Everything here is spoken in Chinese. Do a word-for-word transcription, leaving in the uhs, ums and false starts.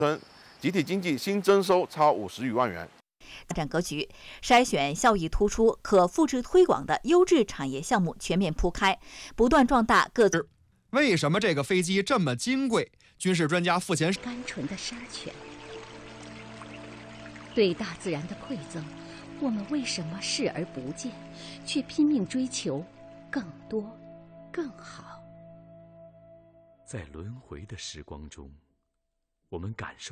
集体经济新增收超五十余万元。 发展格局，筛选效益突出、可复制推广的优质产业项目全面铺开，不断壮大各自。 为什么这个飞机这么金贵？军事专家付前甘醇的沙权，对大自然的馈赠，我们为什么视而不见，却拼命追求更多、更好？ 在轮回的时光中，我们感受。